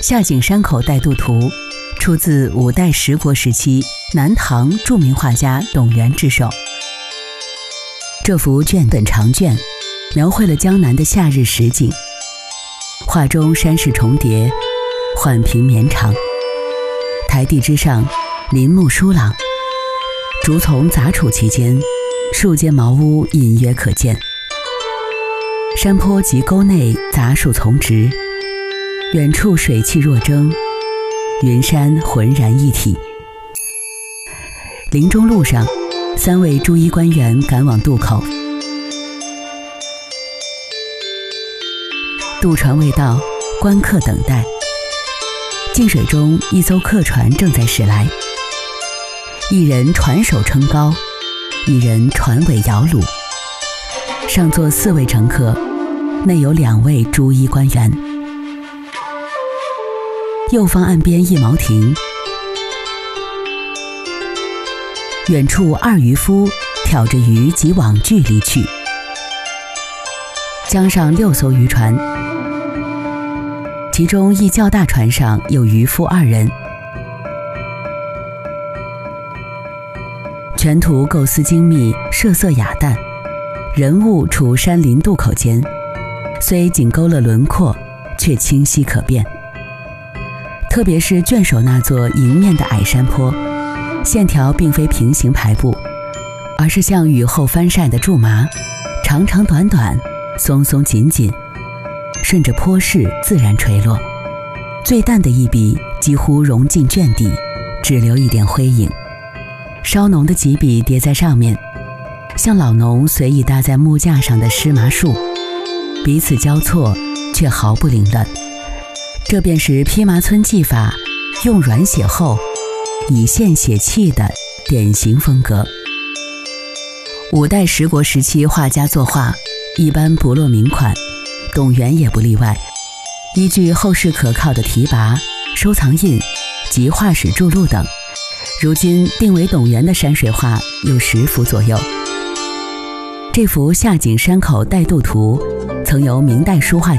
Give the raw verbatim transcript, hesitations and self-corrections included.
夏景山口带渡图出自五代十国时期南唐著名画家董源之手。这幅卷本长卷描绘了江南的夏日实景，画中山势重叠，缓平绵长，台地之上林木疏朗，竹丛杂处其间，树间茅屋隐约可见。山坡及沟内杂树丛植，远处水汽若蒸，云山浑然一体。林中路上，三位朱衣官员赶往渡口。渡船未到，观客等待。近水中，一艘客船正在驶来，一人船首撑高，一人船尾摇橹，上座四位乘客，内有两位朱衣官员。右方岸边一茅亭，远处二渔夫挑着鱼及网具离去。江上六艘渔船，其中一较大船上有渔夫二人。全图构思精密，设色雅淡，人物处山林渡口间，虽仅勾勒轮廓，却清晰可辨。特别是卷首那座迎面的矮山坡，线条并非平行排布，而是像雨后翻晒的苎麻，长长短短，松松紧紧，顺着坡势自然垂落。最淡的一笔几乎融进卷底，只留一点灰影。稍浓的几笔叠在上面，像老农随意搭在木架上的湿麻树，彼此交错，却毫不凌乱。这便是披麻皴技法，用软写厚，以线写气的典型风格。五代十国时期画家作画一般不落名款，董源也不例外。依据后世可靠的题跋、收藏印及画史著录等，如今定为董源的山水画有十幅左右。这幅夏景山口带渡图曾由明代书画